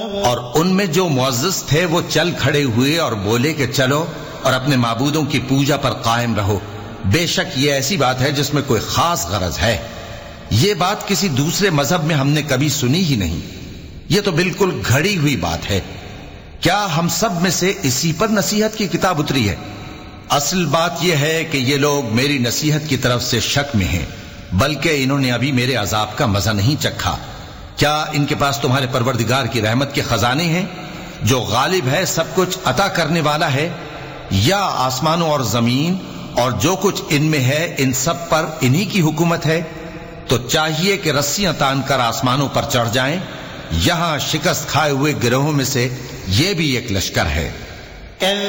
और उनमें जो मुअज़्ज़िज़ थे वो चल खड़े हुए और बोले कि चलो और अपने माबूदों की पूजा पर कायम रहो। बेशक ये ऐसी बात है जिसमें कोई खास गरज है। ये बात किसी दूसरे मजहब में हमने कभी सुनी ही नहीं। ये तो बिल्कुल घड़ी हुई बात है। क्या हम सब में से इसी पर नसीहत की किताब उतरी है? असल बात यह है कि ये लोग मेरी नसीहत की तरफ से शक में हैं, बल्कि इन्होंने अभी मेरे अजाब का मजा नहीं चखा। क्या इनके पास तुम्हारे परवरदिगार की रहमत के खजाने हैं, जो गालिब है, सब कुछ अता करने वाला है, या आसमानों और जमीन और जो कुछ इनमें है इन सब पर इन्हीं की हुकूमत है? तो चाहिए कि रस्सियां तानकर आसमानों पर चढ़ जाएं। यहां शिकस्त खाए हुए गिरोहों में से ये भी एक लश्कर है।